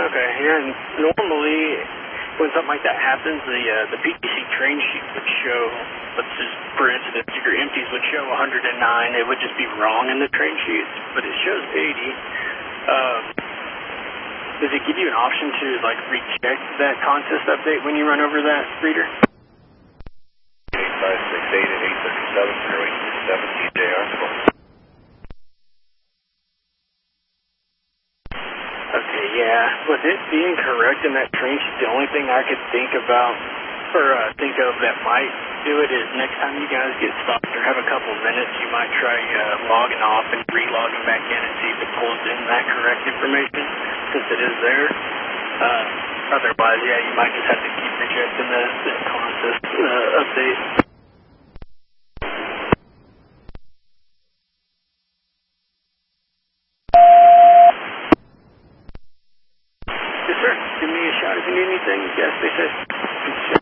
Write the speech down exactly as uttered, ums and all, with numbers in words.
Okay, yeah, and normally when something like that happens, the uh, the P T C train sheet would show, let's just, for instance, if your empties would show one hundred nine, it would just be wrong in the train sheet, but it shows eighty. Um, does it give you an option to, like, reject that consist update when you run over that reader? eight five six eight and eight thirty-seven, zero eight six seven, D J R. Okay, yeah. With it being correct in that train sheet, the only thing I could think about, or uh, think of that might do it is next time you guys get stopped or have a couple minutes, you might try uh, logging off and re-logging back in and see if it pulls in that correct information, since it is there. Uh, otherwise, yeah, you might just have to keep rejecting the, the consist uh, update. Yes, sir. Give me a shout if you need anything. Yes, they said.